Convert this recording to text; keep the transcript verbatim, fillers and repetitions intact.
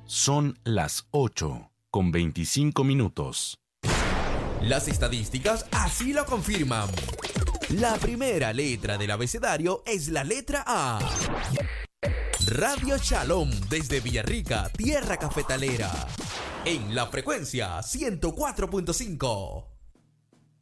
Son las ocho con veinticinco minutos. Las estadísticas así lo confirman. La primera letra del abecedario es la letra A. Radio Shalom desde Villarrica, tierra cafetalera. En la frecuencia ciento cuatro punto cinco.